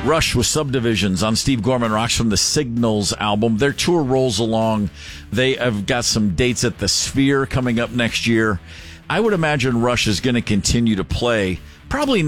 Rush with Subdivisions on Steve Gorman Rocks from the Signals album. Their tour rolls along. They have got some dates at the Sphere coming up next year. I would imagine Rush is going to continue to play, probably